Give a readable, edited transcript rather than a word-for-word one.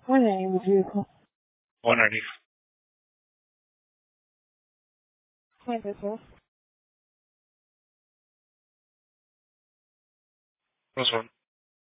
My name is Vehicle. underneath. Campus. Plus one.